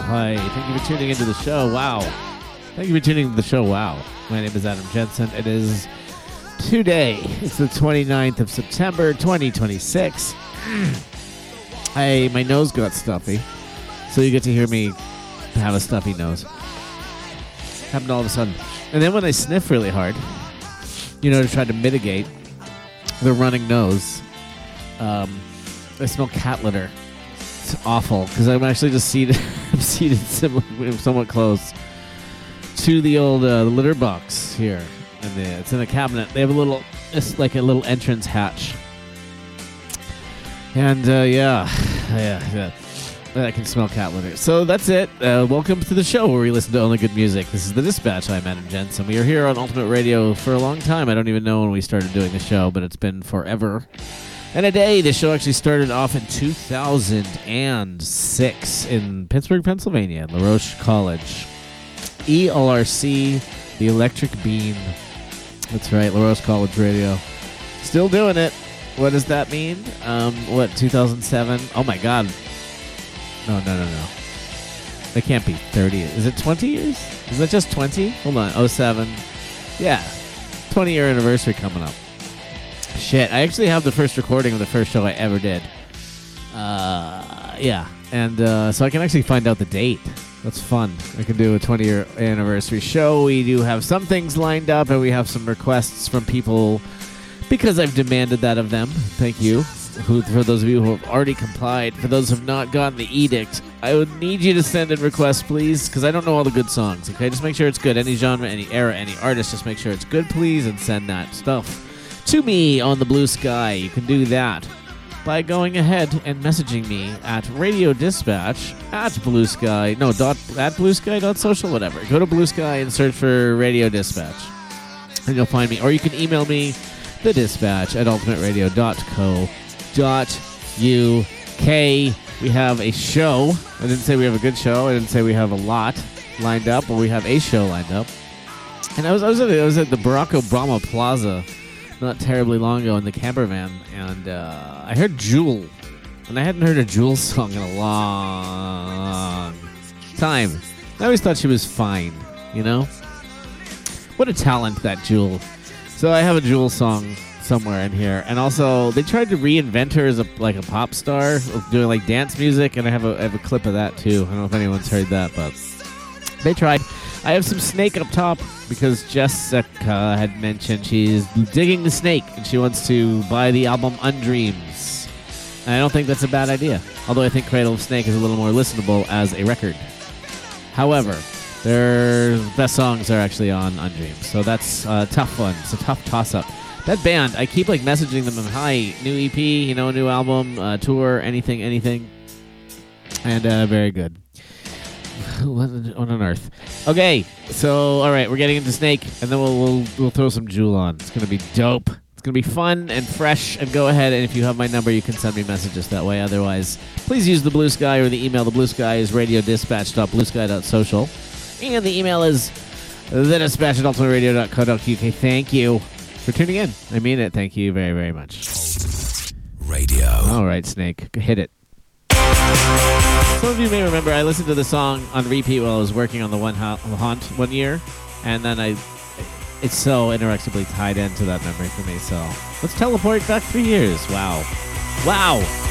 Hi. Thank you for tuning into the show. Wow. Thank you for tuning into the show. Wow. My name is Adam Jensen. It is today. It's the 29th of September, 2026. My nose got stuffy, so you get to hear me have a stuffy nose. Happened all of a sudden. And then when I sniff really hard, to try to mitigate the running nose, I smell cat litter. It's awful because I'm actually just seated. I'm seated somewhat close to the old litter box here, and it's in a cabinet. They have it's like a little entrance hatch, and yeah, I can smell cat litter. So that's it. Welcome to the show where we listen to only good music. This is The Dispatch. I'm Adam Jensen. We are here on Ultimate Radio for a long time. I don't even know when we started doing the show, but it's been forever and a day. The show actually started off in 2006 in Pittsburgh, Pennsylvania, at LaRoche College. ELRC, the Electric Bean. That's right, LaRoche College Radio. Still doing it. What does that mean? 2007? Oh my God. No. It can't be 30. Is it 20 years? Is that just 20? Hold on. 07. Yeah. 20-year anniversary coming up. Shit. I actually have the first recording of the first show I ever did. Yeah. And so I can actually find out the date. That's fun. I can do a 20-year anniversary show. We do have some things lined up, and we have some requests from people because I've demanded that of them. Thank you. For those of you who have already complied, for those who have not gotten the edict, I would need you to send in requests, please, because I don't know all the good songs, okay? Just make sure it's good. Any genre, any era, any artist, just make sure it's good, please, and send that stuff to me on the Blue Sky. You can do that by going ahead and messaging me at Radio Dispatch at Blue Sky. No, at Blue Sky.social, whatever. Go to Blue Sky and search for Radio Dispatch, and you'll find me. Or you can email me, thedispatch@ultimateradio.co.uk. We have a show. I didn't say we have a good show. I didn't say we have a lot lined up, but we have a show lined up. And I was at the Barack Obama Plaza not terribly long ago in the camper van, and I heard Jewel, and I hadn't heard a Jewel song in a long time. I always thought she was fine, What a talent, that Jewel. So I have a Jewel song somewhere in here, and also they tried to reinvent her as a pop star, doing like dance music, and I have a clip of that too. I don't know if anyone's heard that, but they tried. I have some Snake up top because Jessica had mentioned she's digging the Snake and she wants to buy the album Undreams. And I don't think that's a bad idea, although I think Cradle of Snake is a little more listenable as a record. However, their best songs are actually on Undreams, so that's a tough one. It's a tough toss-up. That band, I keep messaging them, hi, new EP, new album, tour, anything, and very good. What on earth? Okay, so all right, we're getting into Snake, and then we'll throw some Jewel on. It's gonna be dope. It's gonna be fun and fresh. And go ahead, and if you have my number, you can send me messages that way. Otherwise, please use the Blue Sky or the email. The Blue Sky is radiodispatch.bluesky.social, and the email is thedispatch@ultimateradio.co.uk. Thank you for tuning in. I mean it. Thank you very, very much. Radio. All right, Snake, hit it. Some of you may remember I listened to the song on repeat while I was working on the Haunt one year, and then it's so inexorably tied into that memory for me, so let's teleport back 3 years. Wow.